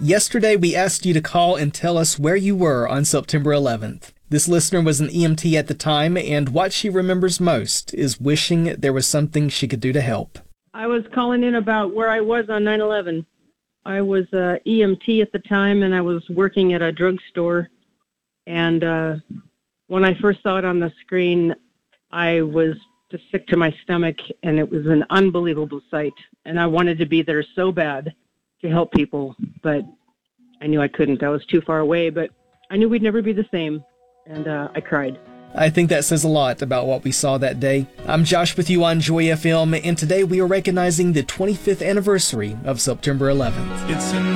Yesterday, we asked you to call and tell us where you were on September 11th. This listener was an EMT at the time, and what she remembers most is wishing there was something she could do to help. I was calling in about where I was on 9/11. I was EMT at the time, and I was working at a drugstore. And when I first saw it on the screen, I was just sick to my stomach, and it was an unbelievable sight. And I wanted to be there so bad to help people, but I knew I couldn't. I was too far away, but I knew we'd never be the same, and I cried. I think that says a lot about what we saw that day. I'm Josh with you on Joy FM, and today we are recognizing the 25th anniversary of September 11th.